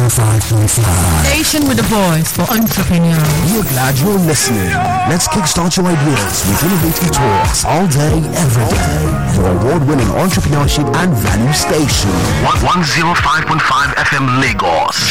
105.5. Station with a voice for entrepreneurs. We're glad you're listening. Let's kickstart your ideas with innovative talks all day, every day. Your award-winning entrepreneurship and value station. 105.5 FM Lagos.